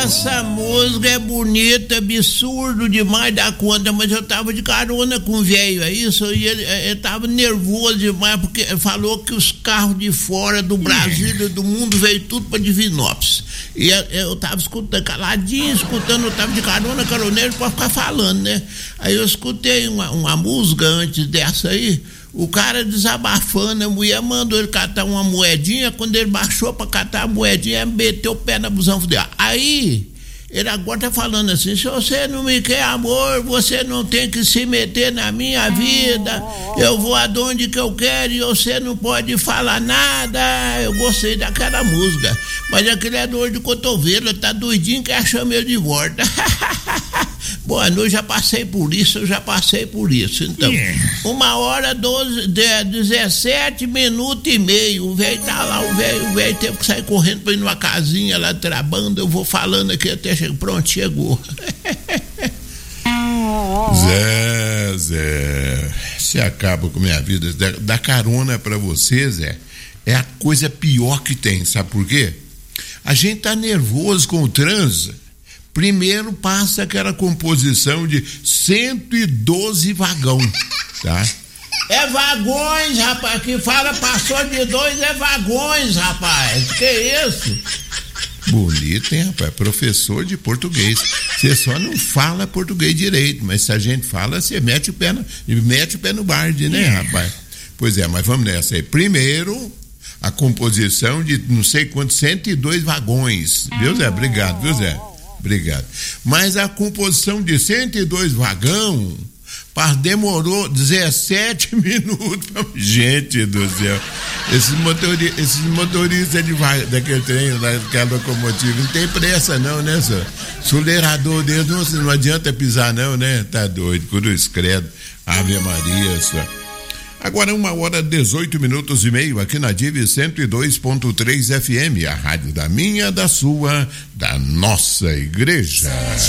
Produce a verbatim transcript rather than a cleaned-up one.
essa música é bonita, absurdo demais da conta, mas eu tava de carona com o velho, é isso? E ele, ele tava nervoso demais, porque falou que os carros de fora do Brasil e do mundo veio tudo pra Divinópolis. E eu, eu tava escutando, caladinho, escutando, eu tava de carona, caroneiro, pode ficar falando, né? Aí eu escutei uma, uma música antes dessa aí, o cara desabafando, a mulher mandou ele catar uma moedinha, quando ele baixou pra catar a moedinha, meteu o pé na busão dele. Aí, ele agora tá falando assim, se você não me quer amor, você não tem que se meter na minha vida, eu vou aonde que eu quero e você não pode falar nada. Eu gostei daquela música, mas aquele é dor de cotovelo, tá doidinho que achou ele de volta. Boa noite, já passei por isso, eu já passei por isso. Então, yeah. uma hora, doze, dezessete minutos e meio. O velho tá lá, o velho o velho teve que sair correndo pra ir numa casinha lá trabando. Eu vou falando aqui até chegar. Pronto, chegou. Zé, Zé, você acaba com minha vida. Dar carona pra você, Zé, é a coisa pior que tem, sabe por quê? A gente tá nervoso com o trânsito. Primeiro passa aquela composição de cento e doze vagão, tá? É vagões, rapaz, que fala passou de dois, é vagões, rapaz, que isso? Bonito, hein, rapaz? Professor de português. Você só não fala português direito, mas se a gente fala, você mete o pé no, mete o pé no barde, né, rapaz? Pois é, mas vamos nessa aí. Primeiro, a composição de não sei quantos, cento e dois vagões, viu, Zé? Obrigado, viu, Zé? Obrigado. Mas a composição de cento e dois vagão demorou dezessete minutos. Gente do céu. Esses motoristas, esses motoristas de, daquele trem, daquela locomotiva, não tem pressa não, né, senhor? Soleirador deles não, não adianta pisar não, né? Tá doido, cruz credo. Ave Maria, senhor. Agora uma hora dezoito minutos e meio aqui na Div cento e dois ponto três F M, a rádio da minha, da sua, da nossa igreja.